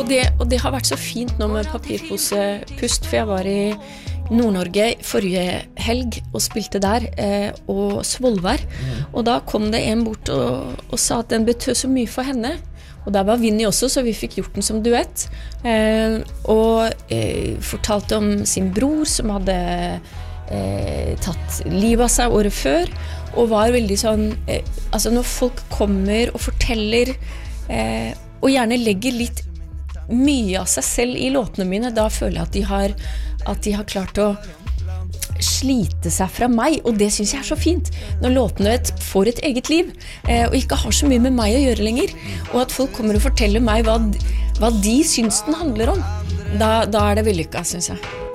og det har vært så fint nå med papirposepust, for jeg var i Nord-Norge forrige helg og spilte der, og Svolvær, og da kom det en bort og sa at den betød så mye for henne, og der var Vinnie også, så vi fikk gjort den som duett, og fortalte om sin bror som hadde tatt livet av seg året før, og var veldig sånn, altså når folk kommer og forteller, og gjerne legger litt mye av seg selv i låtene mine, da føler jeg at de har klart å slite seg fra meg, og det synes jeg så fint når låtene får et eget liv og ikke har så mye med meg å gjøre lenger, og at folk kommer og forteller meg hva de syns den handler om, da det vellykket, synes jeg.